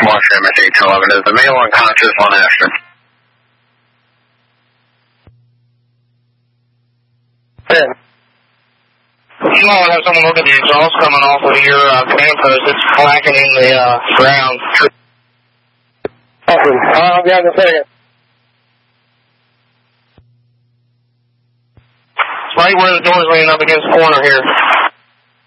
Washington, MSH11. Is the male unconscious on Ashton? Yeah. You might have someone look at the exhaust coming off of your command post. It's blackening the ground. Awesome. I'll be on in a second. It's right where the door's leaning up against the corner here.